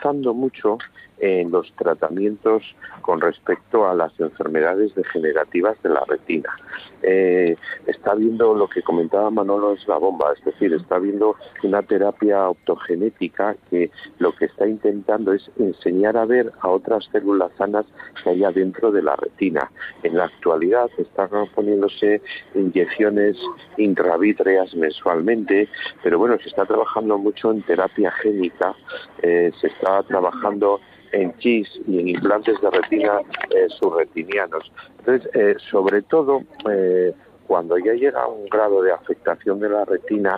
avanzando mucho en los tratamientos con respecto a las enfermedades degenerativas de la retina. Está viendo lo que comentaba Manolo, es la bomba, es decir, está viendo una terapia optogenética que lo que está intentando es enseñar a ver a otras células sanas que hay dentro de la retina. En la actualidad están poniéndose inyecciones intravítreas mensualmente, pero bueno, se está trabajando mucho en terapia génica, se está trabajando en chis y en implantes de retina subretinianos. Entonces, sobre todo, cuando ya llega a un grado de afectación de la retina,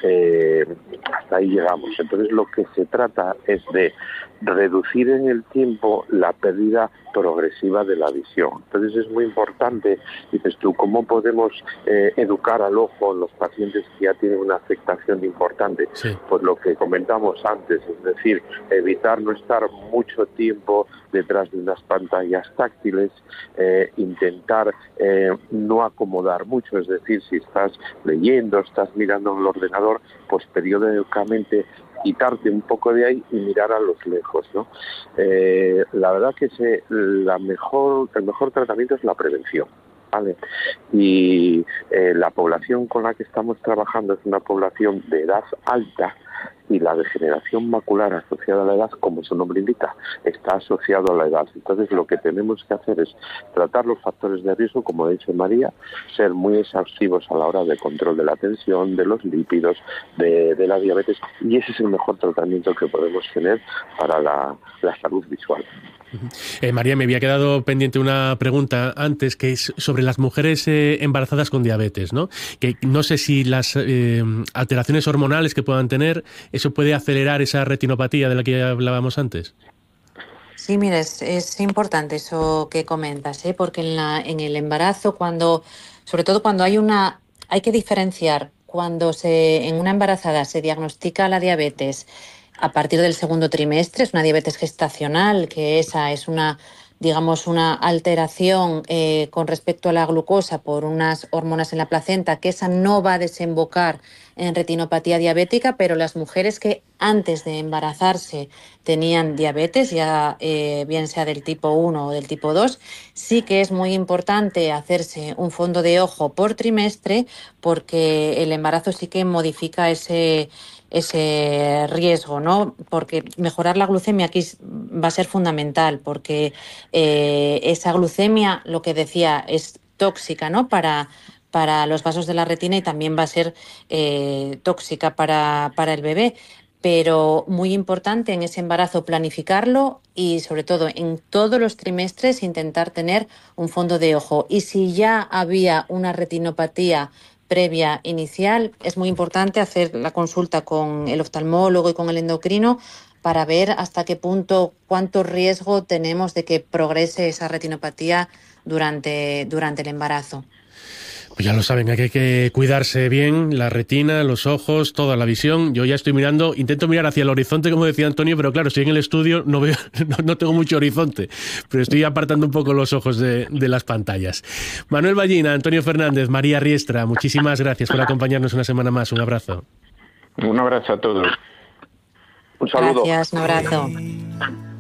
hasta ahí llegamos. Entonces, lo que se trata es de reducir en el tiempo la pérdida progresiva de la visión. Entonces es muy importante, dices tú, ¿cómo podemos educar al ojo en los pacientes que ya tienen una afectación importante? Sí. Pues lo que comentamos antes, es decir, evitar no estar mucho tiempo detrás de unas pantallas táctiles, intentar no acomodar mucho, es decir, si estás leyendo, estás mirando en el ordenador, pues periódicamente quitarte un poco de ahí y mirar a los lejos, ¿no? La verdad que el mejor tratamiento es la prevención, ¿vale? Y la población con la que estamos trabajando es una población de edad alta, y la degeneración macular asociada a la edad, como su nombre indica, está asociado a la edad. Entonces lo que tenemos que hacer es tratar los factores de riesgo, como ha dicho María, ser muy exhaustivos a la hora de control de la tensión, de los lípidos, de la diabetes, y ese es el mejor tratamiento que podemos tener para la salud visual. María, me había quedado pendiente una pregunta antes, que es sobre las mujeres embarazadas con diabetes, ¿no? Que no sé si las alteraciones hormonales que puedan tener, eso puede acelerar esa retinopatía de la que hablábamos antes. Sí, mira, es importante eso que comentas, porque en el embarazo, sobre todo cuando hay que diferenciar cuando en una embarazada se diagnostica la diabetes a partir del segundo trimestre, es una diabetes gestacional, que esa es una alteración con respecto a la glucosa por unas hormonas en la placenta, que esa no va a desembocar en retinopatía diabética, pero las mujeres que antes de embarazarse tenían diabetes, ya bien sea del tipo 1 o del tipo 2, sí que es muy importante hacerse un fondo de ojo por trimestre, porque el embarazo sí que modifica ese riesgo, ¿no? Porque mejorar la glucemia aquí va a ser fundamental, porque esa glucemia, lo que decía, es tóxica, ¿no? Para los vasos de la retina, y también va a ser tóxica para el bebé. Pero muy importante en ese embarazo planificarlo, y sobre todo en todos los trimestres intentar tener un fondo de ojo. Y si ya había una retinopatía previa inicial, es muy importante hacer la consulta con el oftalmólogo y con el endocrino para ver hasta qué punto, cuánto riesgo tenemos de que progrese esa retinopatía durante el embarazo. Pues ya lo saben, hay que cuidarse bien, la retina, los ojos, toda la visión. Yo ya estoy mirando, intento mirar hacia el horizonte, como decía Antonio, pero claro, estoy en el estudio, no veo, no tengo mucho horizonte, pero estoy apartando un poco los ojos de las pantallas. Manuel Ballina, Antonio Fernández, María Riestra, muchísimas gracias por acompañarnos una semana más. Un abrazo. Un abrazo a todos. Un saludo. Gracias, un abrazo.